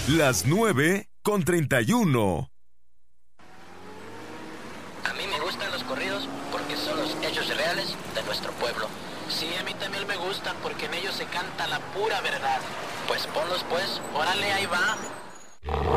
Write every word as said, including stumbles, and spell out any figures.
Las nueve con treinta y uno. A mí me gustan los corridos porque son los hechos reales de nuestro pueblo. Sí, a mí también me gustan porque en ellos se canta la pura verdad. Pues ponlos pues, órale, ahí va.